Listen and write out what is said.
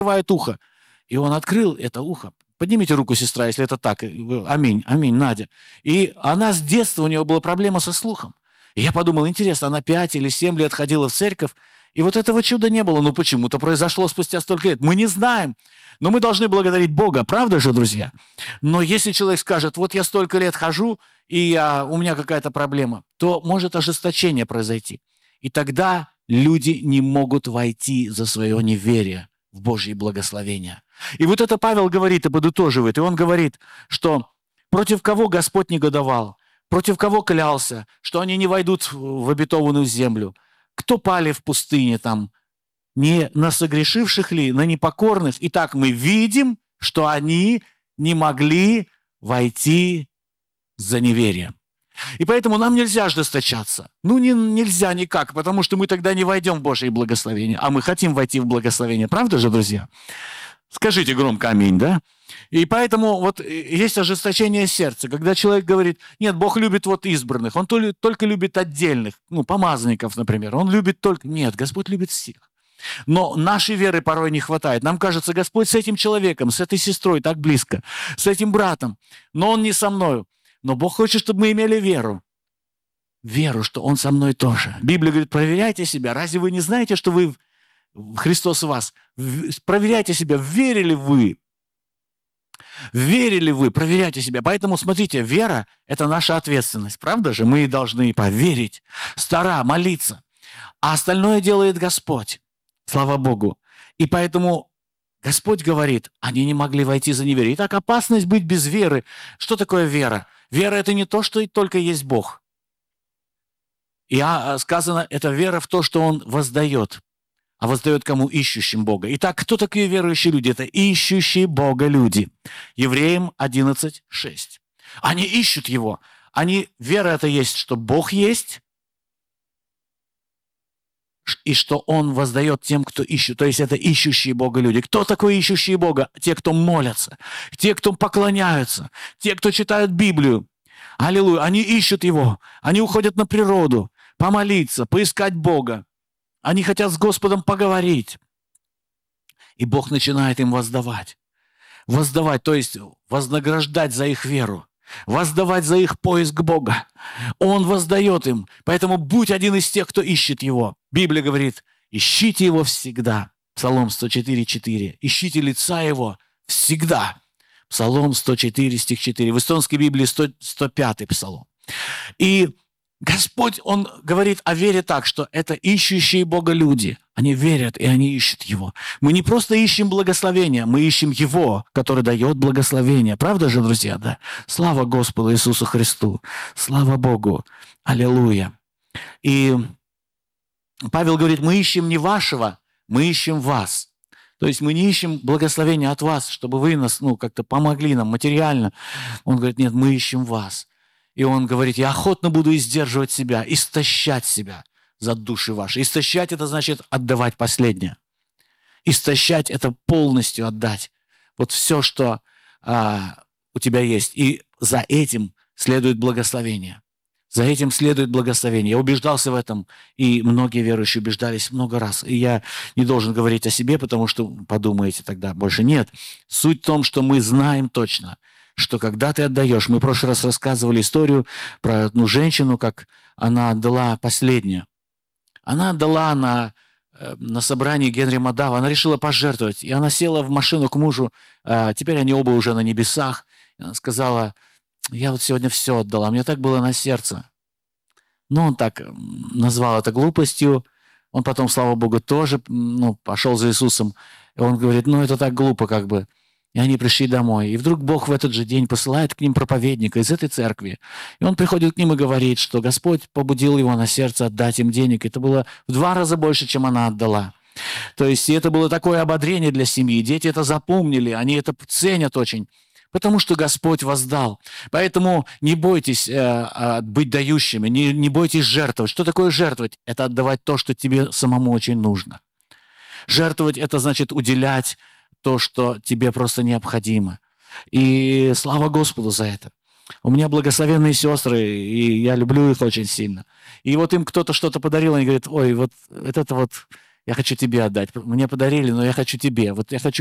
открывает ухо. И он открыл это ухо. Поднимите руку, сестра, если это так. Аминь, аминь, Надя. И она с детства, у нее была проблема со слухом. И я подумал, интересно, она 5 или 7 лет ходила в церковь, и вот этого чуда не было. Ну почему-то произошло спустя столько лет. Мы не знаем. Но мы должны благодарить Бога, правда же, друзья? Но если человек скажет, вот я столько лет хожу, и у меня какая-то проблема, то может ожесточение произойти. И тогда люди не могут войти за свое неверие в Божье благословение. И вот это Павел говорит и подытоживает. И он говорит, что против кого Господь негодовал, против кого клялся, что они не войдут в обетованную землю. Кто пали в пустыне там? Не на согрешивших ли, на непокорных? Итак, мы видим, что они не могли войти за неверие. И поэтому нам нельзя ожесточаться. Нельзя никак, потому что мы тогда не войдем в Божье благословение. А мы хотим войти в благословение. Правда же, друзья? Скажите громко аминь, да? И поэтому вот есть ожесточение сердца, когда человек говорит, нет, Бог любит вот избранных, Он только любит отдельных, помазанников, например. Он любит только... Нет, Господь любит всех. Но нашей веры порой не хватает. Нам кажется, Господь с этим человеком, с этой сестрой так близко, с этим братом, но Он не со мною. Но Бог хочет, чтобы мы имели веру. Веру, что Он со мной тоже. Библия говорит, проверяйте себя. Разве вы не знаете, что Христос в вас? Проверяйте себя, верили вы. Верили вы, проверяйте себя. Поэтому, смотрите, вера – это наша ответственность. Правда же? Мы должны поверить, молиться. А остальное делает Господь. Слава Богу. И поэтому Господь говорит, они не могли войти за неверие. Итак, опасность быть без веры. Что такое вера? Вера – это не то, что только есть Бог. И сказано, это вера в то, что Он воздает. А воздает кому? Ищущим Бога. Итак, кто такие верующие люди? Это ищущие Бога люди. Евреям 11:6. Они ищут Его. Вера это есть, что Бог есть, и что Он воздает тем, кто ищет. То есть это ищущие Бога люди. Кто такой ищущие Бога? Те, кто молятся, те, кто поклоняются, те, кто читают Библию. Аллилуйя. Они ищут Его. Они уходят на природу, помолиться, поискать Бога. Они хотят с Господом поговорить. И Бог начинает им воздавать. Воздавать, то есть вознаграждать за их веру. Воздавать за их поиск Бога. Он воздает им. Поэтому будь один из тех, кто ищет Его. Библия говорит, ищите Его всегда. Псалом 104:4. Ищите лица Его всегда. Псалом 104, стих 4. В эстонской Библии 105 псалом. И Господь, Он говорит о вере так, что это ищущие Бога люди. Они верят, и они ищут Его. Мы не просто ищем благословения, мы ищем Его, который дает благословение. Правда же, друзья? Да? Слава Господу Иисусу Христу. Слава Богу. Аллилуйя. И Павел говорит, мы ищем не вашего, мы ищем вас. То есть мы не ищем благословения от вас, чтобы вы нас как-то помогли нам материально. Он говорит, нет, мы ищем вас. И он говорит, я охотно буду издерживать себя, истощать себя за души ваши. Истощать – это значит отдавать последнее. Истощать – это полностью отдать. Вот все, что у тебя есть. И за этим следует благословение. За этим следует благословение. Я убеждался в этом, и многие верующие убеждались много раз. И я не должен говорить о себе, потому что подумаете тогда больше. Нет. Суть в том, что мы знаем точно, что когда ты отдаешь, мы в прошлый раз рассказывали историю про одну женщину, как она отдала последнее. Она отдала на собрании Генри Мадава, она решила пожертвовать, и она села в машину к мужу, теперь они оба уже на небесах, и она сказала, я вот сегодня все отдала, мне так было на сердце. Но он так назвал это глупостью, он потом, слава Богу, тоже пошел за Иисусом, и он говорит, это так глупо как бы. И они пришли домой. И вдруг Бог в этот же день посылает к ним проповедника из этой церкви. И он приходит к ним и говорит, что Господь побудил его на сердце отдать им денег. Это было в 2 раза больше, чем она отдала. То есть это было такое ободрение для семьи. Дети это запомнили, они это ценят очень. Потому что Господь воздал. Поэтому не бойтесь быть дающими, не бойтесь жертвовать. Что такое жертвовать? Это отдавать то, что тебе самому очень нужно. Жертвовать – это значит уделять то, что тебе просто необходимо. И слава Господу за это. У меня благословенные сестры, и я люблю их очень сильно. И вот им кто-то что-то подарил, они говорят, ой, вот это вот Я хочу тебе отдать. Мне подарили, но я хочу тебе. Вот я хочу